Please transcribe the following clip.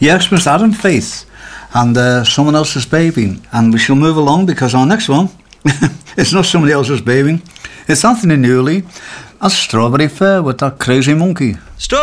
Yes, Mr. Adam Faith, and someone else's baby. And we shall move along because our next one, it's not somebody else's baby. It's Anthony Newley and Strawberry Fair with that crazy monkey. Strawberry